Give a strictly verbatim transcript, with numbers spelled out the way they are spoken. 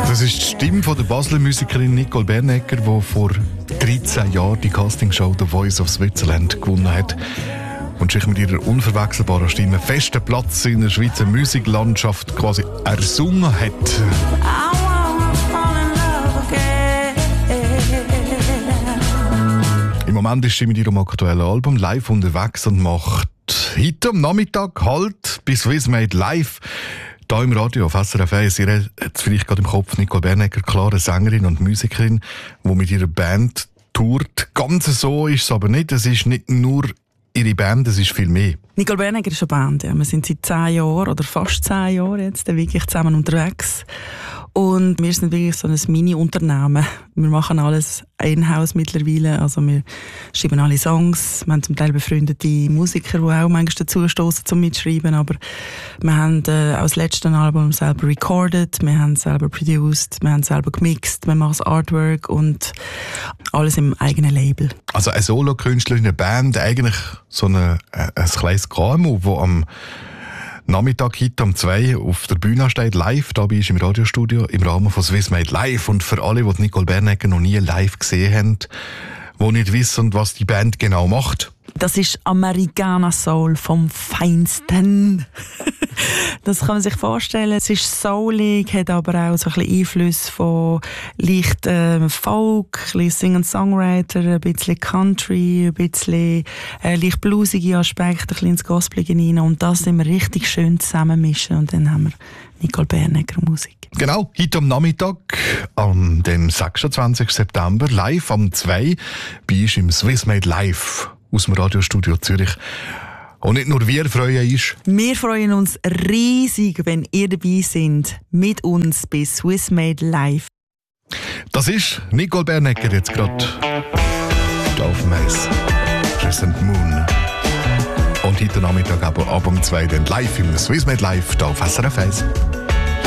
Das ist die Stimme von der Basler Musikerin Nicole Bernegger, die vor dreizehn Jahren die Castingshow «The Voice of Switzerland» gewonnen hat und sich mit ihrer unverwechselbaren Stimme einen festen Platz in der Schweizer Musiklandschaft quasi ersungen hat. Im Moment ist sie mit ihrem aktuellen Album live unterwegs und macht heute am Nachmittag halt bei Swiss Made Live. Hier im Radio auf S R F eins. Ihr habt es vielleicht gerade im Kopf, Nicole Bernegger, klare Sängerin und Musikerin, die mit ihrer Band tourt. Ganz so ist es aber nicht. Es ist nicht nur ihre Band, es ist viel mehr. Nicole Bernegger ist eine Band. Ja. Wir sind seit zehn Jahren oder fast zehn Jahren jetzt wirklich zusammen unterwegs. Und wir sind wirklich so ein Mini-Unternehmen. Wir machen alles in-house mittlerweile. Also wir schreiben alle Songs. Wir haben zum Teil befreundete Musiker, die auch manchmal dazu stoßen zum Mitschreiben. Aber wir haben äh, auch das letzte Album selber recorded, wir haben selber produced, wir haben selber gemixt, wir machen das Artwork und alles im eigenen Label. Also eine Solo-Künstlerin, eine Band, eigentlich so eine, ein, ein kleines K M U, das am Nachmittag heute um zwei auf der Bühne steht, live, dabei ist im Radiostudio, im Rahmen von Swiss Made Live. Und für alle, die Nicole Bernegger noch nie live gesehen haben, die nicht wissen, was die Band genau macht. Das ist Americana Soul vom Feinsten. Das kann man sich vorstellen. Es ist soulig, hat aber auch so ein bisschen Einfluss von leicht äh, Folk, ein bisschen Sing-and-Songwriter, ein bisschen Country, ein bisschen äh, leicht bluesige Aspekte, ein bisschen ins Gospelige hinein. Und das sind wir richtig schön zusammenmischen. Und dann haben wir Nicole Bernegger Musik. Genau, heute am Nachmittag, am dem sechsundzwanzigsten September, live am zwei, bei uns im Swiss Made Live aus dem Radiostudio Zürich. Und nicht nur wir freuen uns. Wir freuen uns riesig, wenn ihr dabei seid, mit uns bei Swiss Made Live. Das ist Nicole Bernegger jetzt gerade auf dem Eis. Crescent Moon. Und heute Nachmittag aber ab um zwei dann live im Swiss Made Live hier auf S R F eins.